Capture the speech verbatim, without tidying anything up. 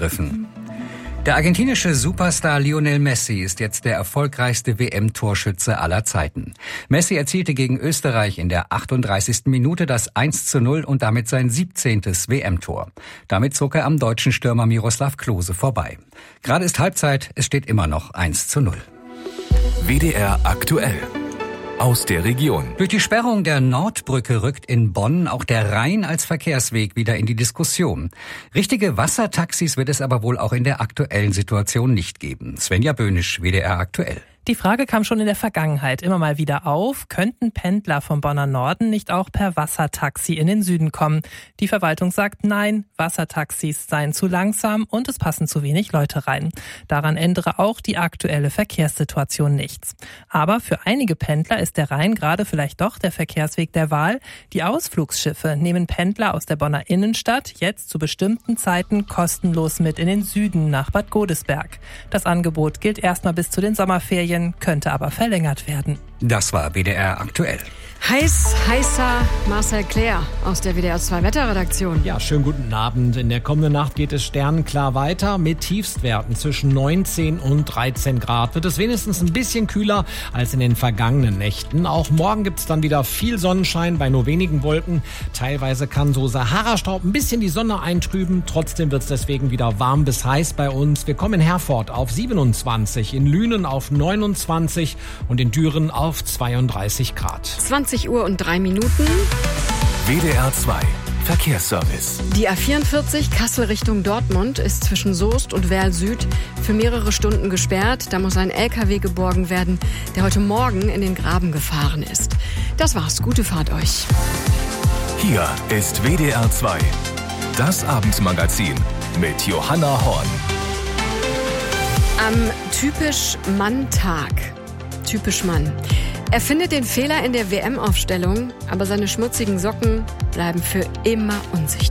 gegriffen. Der argentinische Superstar Lionel Messi ist jetzt der erfolgreichste W M-Torschütze aller Zeiten. Messi erzielte gegen Österreich in der achtunddreißigsten Minute das eins zu null und damit sein siebzehntes W M-Tor. Damit zog er am deutschen Stürmer Miroslav Klose vorbei. Gerade ist Halbzeit, es steht immer noch eins zu null. W D R aktuell. Aus der Region. Durch die Sperrung der Nordbrücke rückt in Bonn auch der Rhein als Verkehrsweg wieder in die Diskussion. Richtige Wassertaxis wird es aber wohl auch in der aktuellen Situation nicht geben. Svenja Böhnisch, W D R aktuell. Die Frage kam schon in der Vergangenheit immer mal wieder auf, könnten Pendler vom Bonner Norden nicht auch per Wassertaxi in den Süden kommen? Die Verwaltung sagt nein, Wassertaxis seien zu langsam und es passen zu wenig Leute rein. Daran ändere auch die aktuelle Verkehrssituation nichts. Aber für einige Pendler ist der Rhein gerade vielleicht doch der Verkehrsweg der Wahl. Die Ausflugsschiffe nehmen Pendler aus der Bonner Innenstadt jetzt zu bestimmten Zeiten kostenlos mit in den Süden nach Bad Godesberg. Das Angebot gilt erstmal bis zu den Sommerferien, könnte aber verlängert werden. Das war W D R aktuell. Heiß, heißer Marcel Claire aus der W D R zwei Wetterredaktion. Ja, schönen guten Abend. In der kommenden Nacht geht es sternenklar weiter. Mit Tiefstwerten zwischen neunzehn und dreizehn Grad wird es wenigstens ein bisschen kühler als in den vergangenen Nächten. Auch morgen gibt es dann wieder viel Sonnenschein bei nur wenigen Wolken. Teilweise kann so Sahara-Staub ein bisschen die Sonne eintrüben. Trotzdem wird es deswegen wieder warm bis heiß bei uns. Wir kommen in Herford auf siebenundzwanzig, in Lünen auf neunundzwanzig und in Düren auf zweiunddreißig Grad. zwanzig Uhr und drei Minuten. W D R zwei Verkehrsservice. Die A vierundvierzig Kassel Richtung Dortmund ist zwischen Soest und Werl Süd für mehrere Stunden gesperrt. Da muss ein L K W geborgen werden, der heute Morgen in den Graben gefahren ist. Das war's. Gute Fahrt euch. Hier ist W D R zwei. Das Abendmagazin mit Johanna Horn. Am Typisch Mann-Tag. Typisch Mann. Er findet den Fehler in der W M-Aufstellung, aber seine schmutzigen Socken bleiben für immer unsichtbar.